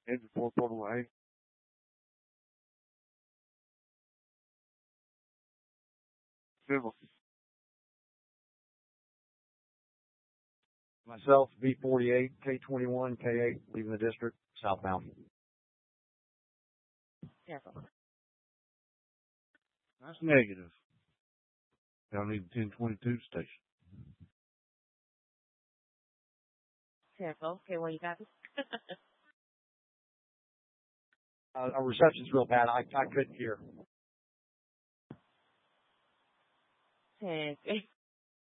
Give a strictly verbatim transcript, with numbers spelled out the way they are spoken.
Engine four portable A. Civil. Myself, B forty-eight, K twenty-one, K eight, leaving the district, southbound. Careful. That's negative. Y'all need a ten twenty-two station. Careful. Okay, well, you got this. Uh, our reception's real bad. I, I couldn't hear. ten.